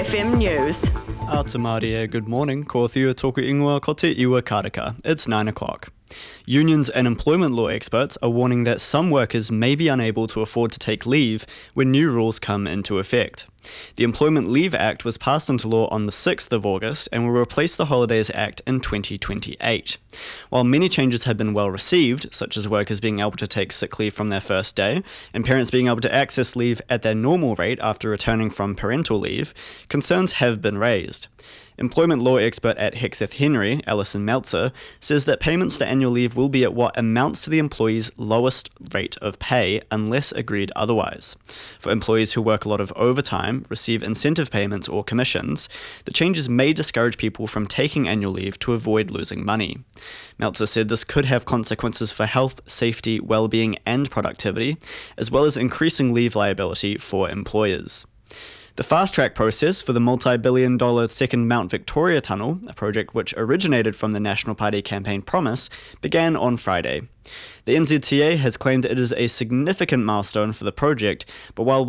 BFM News. Atamaria, good morning. Ko Thea Toku Ingoa ko te iwa karaka. It's 9 o'clock. Unions and employment law experts are warning that some workers may be unable to afford to take leave when new rules come into effect. The Employment Leave Act was passed into law on the 6th of August and will replace the Holidays Act in 2028. While many changes have been well received, such as workers being able to take sick leave from their first day and parents being able to access leave at their normal rate after returning from parental leave, concerns have been raised. Employment law expert at Hexeth Henry, Alison Meltzer, says that payments for annual leave will be at what amounts to the employee's lowest rate of pay unless agreed otherwise. For employees who work a lot of overtime, receive incentive payments or commissions, the changes may discourage people from taking annual leave to avoid losing money. Meltzer said this could have consequences for health, safety, well-being and productivity, as well as increasing leave liability for employers. The fast-track process for the multi-billion-dollar second Mount Victoria Tunnel, a project which originated from the National Party campaign promise, began on Friday. The NZTA has claimed it is a significant milestone for the project, but while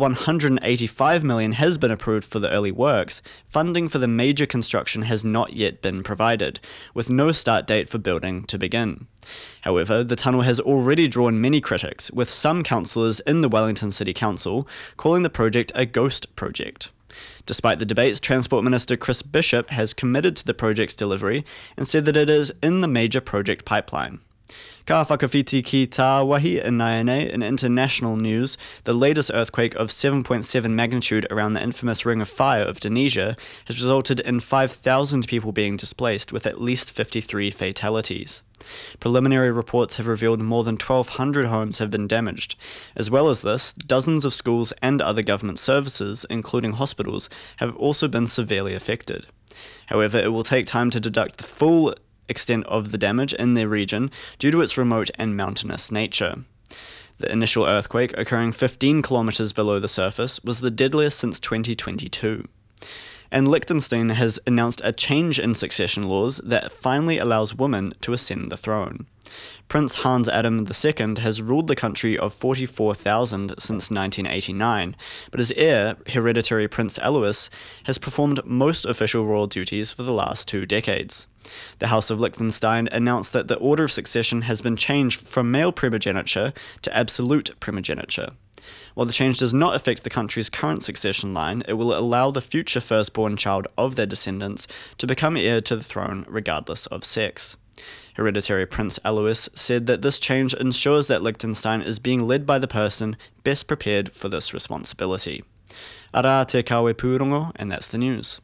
$185 million has been approved for the early works, funding for the major construction has not yet been provided, with no start date for building to begin. However, the tunnel has already drawn many critics, with some councillors in the Wellington City Council calling the project a ghost project. Despite the debates, Transport Minister Chris Bishop has committed to the project's delivery and said that it is in the major project pipeline. Ka whakawhiti ki tā wahi in Naianei. In international news, the latest earthquake of 7.7 magnitude around the infamous Ring of Fire of Tunisia has resulted in 5,000 people being displaced, with at least 53 fatalities. Preliminary reports have revealed more than 1,200 homes have been damaged. As well as this, dozens of schools and other government services, including hospitals, have also been severely affected. However, it will take time to deduct the full extent of the damage in their region due to its remote and mountainous nature. The initial earthquake, occurring 15 kilometres below the surface, was the deadliest since 2022. And Liechtenstein has announced a change in succession laws that finally allows women to ascend the throne. Prince Hans Adam II has ruled the country of 44,000 since 1989, but his heir, hereditary Prince Alois, has performed most official royal duties for the last 2 decades. The House of Liechtenstein announced that the order of succession has been changed from male primogeniture to absolute primogeniture. While the change does not affect the country's current succession line, it will allow the future firstborn child of their descendants to become heir to the throne regardless of sex. Hereditary Prince Alois said that this change ensures that Liechtenstein is being led by the person best prepared for this responsibility. Ara te kawe pūrongo, and that's the news.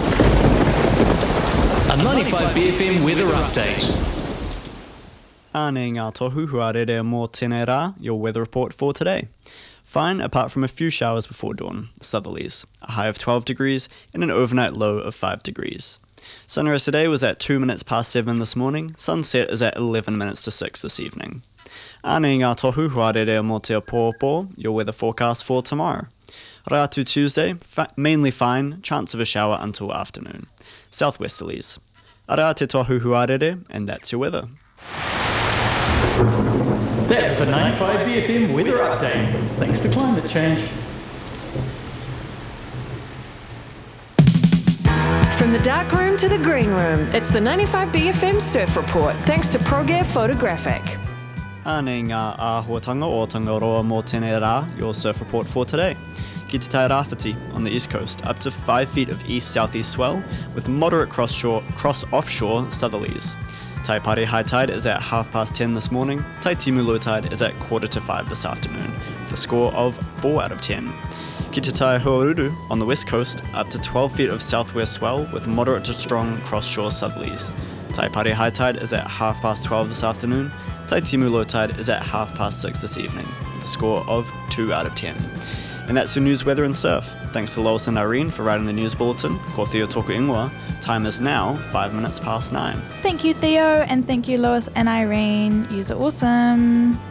A 95 BFM weather update. Ane ngā tohu huarere mō tēnei rā, your weather report for today. Fine, apart from a few showers before dawn, southerlies, a high of 12 degrees and an overnight low of 5 degrees. Sunrise today was at 2 minutes past 7 this morning, sunset is at 11 minutes to 6 this evening. Ane ngā tohu huarere mō te pōpō, your weather forecast for tomorrow. Rātu Tuesday, mainly fine, chance of a shower until afternoon. Southwesterlies. Ara te tohu huarere, and that's your weather. That was a 95 BFM weather update. Thanks to climate change. From the dark room to the green room, it's the 95 BFM Surf Report, thanks to ProGear Photographic. Ane ngā āhuatanga o Tangaroa mō tēnei rā, your surf report for today. Ki te Tairāwhiti on the east coast, up to 5 feet of east-southeast swell, with moderate cross-offshore southerlies. Taipare high tide is at 10:30 this morning. Taitimu low tide is at 4:45 this afternoon, with a score of 4 out of 10. Ki te Taihuaruru on the west coast, up to 12 feet of southwest swell, with moderate to strong cross-shore southerlies. Taipare high tide is at 12:30 this afternoon. Taitimu low tide is at 6:30 this evening, with a score of 2 out of 10. And that's your news, weather and surf. Thanks to Lois and Irene for writing the news bulletin. Ko Theo Toku Ingoa. Time is now 5 minutes past 9. Thank you, Theo, and thank you, Lois and Irene. You're awesome.